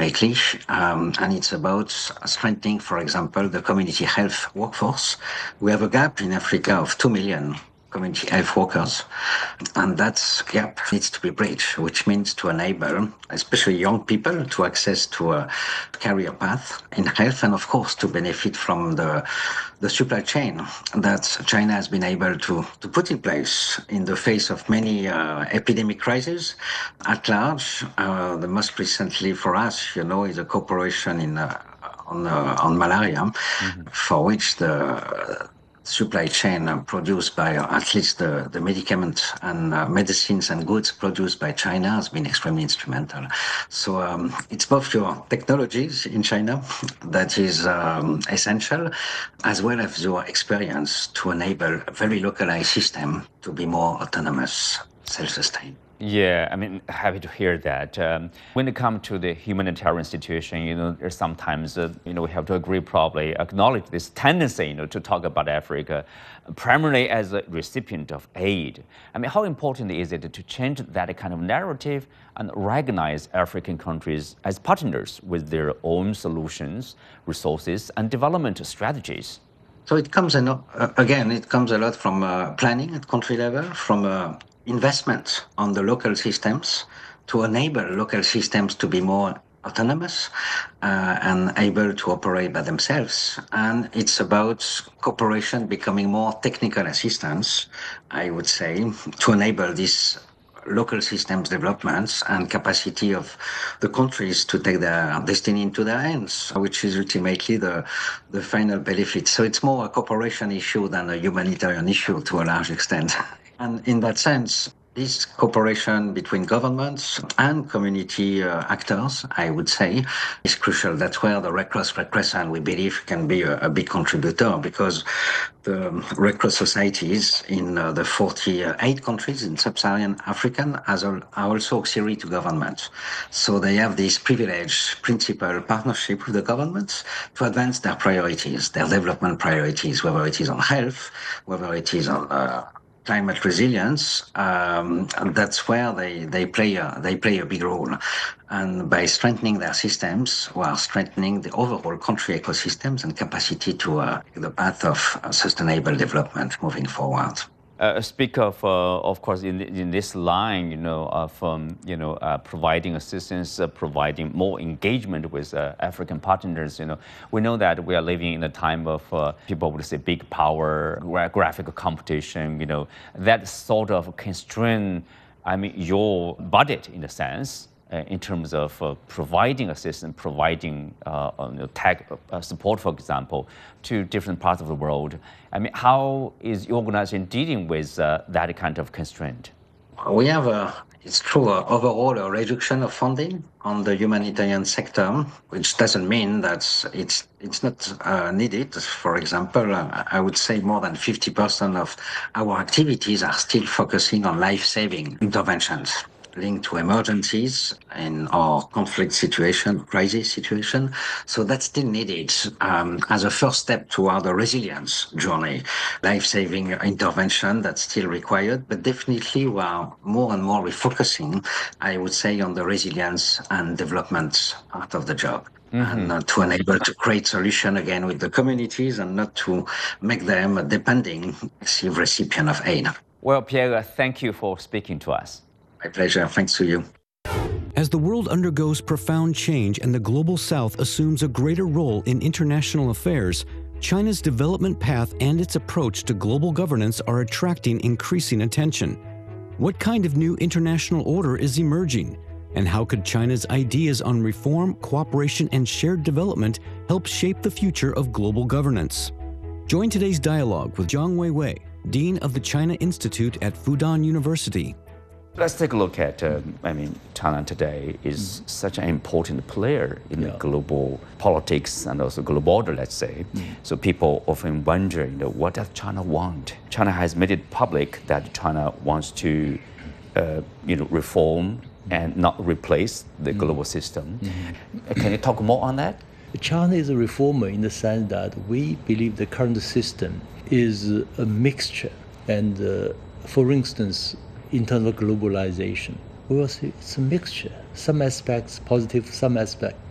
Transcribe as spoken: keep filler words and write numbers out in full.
ultimately. Um, and it's about strengthening, for example, the community health workforce. We have a gap in Africa of two million community health workers. And that gap needs to be bridged, which means to enable, especially young people, to access to a career path in health, and of course to benefit from the, the supply chain that China has been able to, to put in place in the face of many uh, epidemic crises at large. Uh, the most recently for us, you know, is a cooperation in uh, on uh, on malaria, mm-hmm. for which the supply chain uh, produced by uh, at least the, the medicament and uh, medicines and goods produced by China has been extremely instrumental. So um, it's both your technologies in China that is um, essential, as well as your experience to enable a very localized system to be more autonomous, self-sustained. Yeah, I mean, happy to hear that. Um, when it comes to the humanitarian situation, you know, there's sometimes, uh, you know, we have to agree, probably acknowledge this tendency, you know, to talk about Africa primarily as a recipient of aid. I mean, how important is it to change that kind of narrative and recognize African countries as partners with their own solutions, resources, and development strategies? So it comes, in, uh, again, it comes a lot from uh, planning at country level, from uh, investment on the local systems to enable local systems to be more autonomous uh, and able to operate by themselves. And it's about cooperation becoming more technical assistance, I would say, to enable this local systems developments and capacity of the countries to take their destiny into their hands, which is ultimately the, the final benefit. So it's more a cooperation issue than a humanitarian issue to a large extent. And in that sense, this cooperation between governments and community uh, actors, I would say, is crucial. That's where the Red Cross, Red Crescent, we believe, can be a, a big contributor, because the Red Cross societies in uh, the forty-eight countries in sub-Saharan Africa as are also auxiliary to government. So they have this privileged principal partnership with the governments to advance their priorities, their development priorities, whether it is on health, whether it is on uh, climate resilience, um, and that's where they, they play a, they play a big role. And by strengthening their systems, we are strengthening the overall country ecosystems and capacity to uh, the path of uh, sustainable development moving forward. Uh, speak of, uh, of course, in in this line, you know, of um, you know, uh, providing assistance, uh, providing more engagement with uh, African partners. You know, we know that we are living in a time of uh, people would say big power, graphical competition. You know, that sort of constrain, I mean, your budget in a sense. Uh, in terms of uh, providing assistance, providing uh, you know, tech uh, support, for example, to different parts of the world. I mean, how is your organization dealing with uh, that kind of constraint? We have, a, it's true, uh, overall a reduction of funding on the humanitarian sector, which doesn't mean that it's it's not uh, needed. For example, uh, I would say more than fifty percent of our activities are still focusing on life-saving interventions linked to emergencies in our conflict situation, crisis situation. So that's still needed um, as a first step toward the resilience journey. Life-saving intervention, that's still required, but definitely we are more and more refocusing, I would say, on the resilience and development part of the job. Mm-hmm. And uh, to enable to create solution again with the communities and not to make them a depending recipient of aid. Well, Pierre, thank you for speaking to us. My pleasure. Thanks to you. As the world undergoes profound change and the Global South assumes a greater role in international affairs, China's development path and its approach to global governance are attracting increasing attention. What kind of new international order is emerging? And how could China's ideas on reform, cooperation, and shared development help shape the future of global governance? Join today's dialogue with Zhang Weiwei, Dean of the China Institute at Fudan University. Let's take a look at, uh, I mean, China today is mm. such an important player in yeah. the global politics and also global order, let's say. Mm. So people often wonder, you know, what does China want? China has made it public that China wants to, uh, you know, reform and not replace the mm. global system. Mm. Can you talk more on that? China is a reformer in the sense that we believe the current system is a mixture. And uh, for instance, in terms of globalization, we will see it's a mixture. Some aspects positive, some aspects